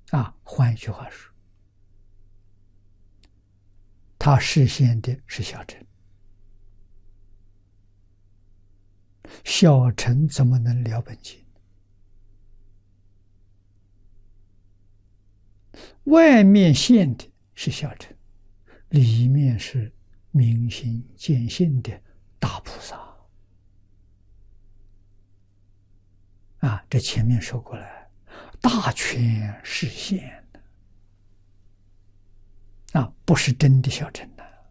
换一句话说，他实现的是小乘，小乘怎么能了本经？外面现的是小乘，里面是明心见性的大菩萨。这前面说过了，大权示现的不是真的小乘的。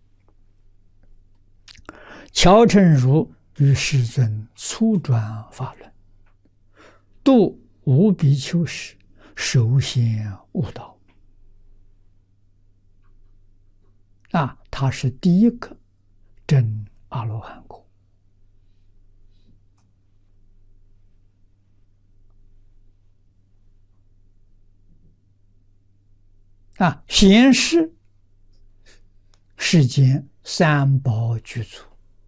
乔成儒与世尊初转法轮，度无比丘时，首先悟道。他是第一个证阿罗汉果。显示世间三宝具足，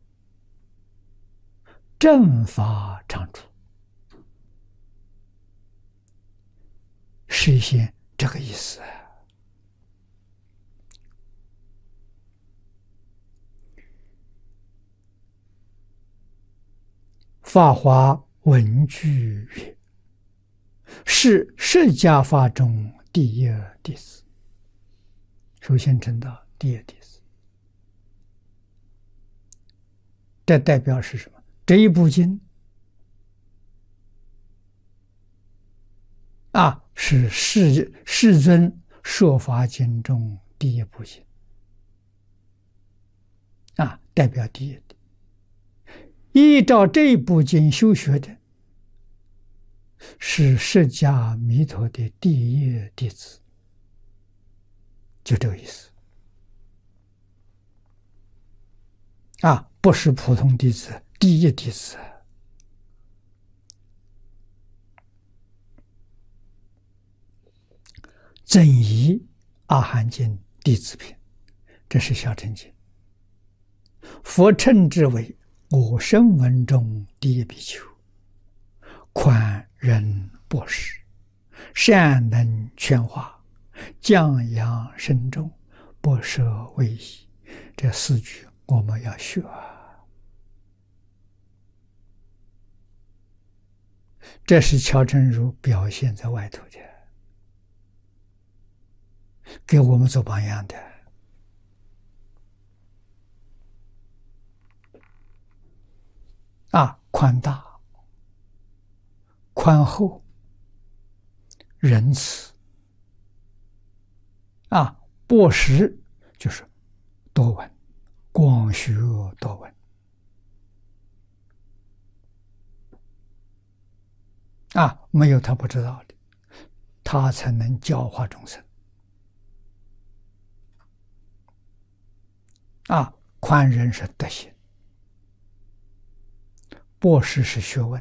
正法常住，实现这个意思。法华文具曰：是释迦法中第一弟子。首先证到第一弟子，这代表是什么？这一部经是世尊说法经中第一部经代表第一的。依照这一部经修学的是释迦弥陀的第一弟子，就这个意思不是普通弟子，第一弟子。增一阿含经弟子品，这是小乘经，佛称之为我声闻中第一比丘，宽仁博识，善能劝化，降扬深重，不舍威仪。这四句我们要学这是乔成儒表现在外头的，给我们做榜样的。宽大、宽厚、仁慈博识就是多闻，广学多闻没有他不知道的，他才能教化众生宽仁是德行，博识是学问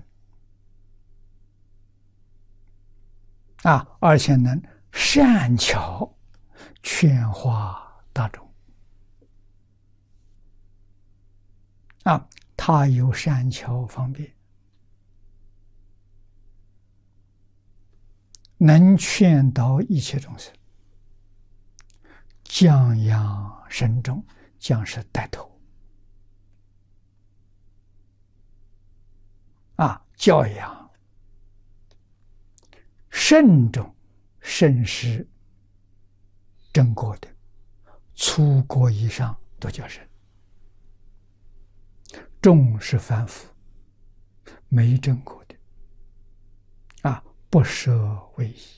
而且能善巧劝化大众他有善巧方便，能劝导一切众生，降扬深重，降是带头教养慎重，慎是正果的，粗果以上都叫慎，重是凡夫没正果的不舍威仪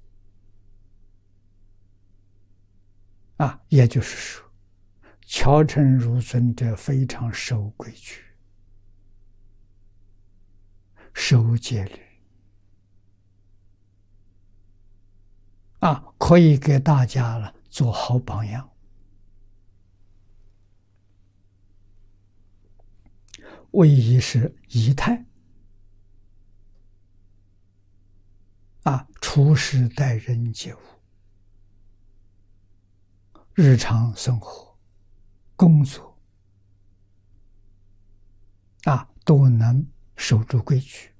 也就是说，乔成儒尊者非常守规矩，守戒律可以给大家了做好榜样。威仪是仪态处事待人接物，日常生活工作都能守住规矩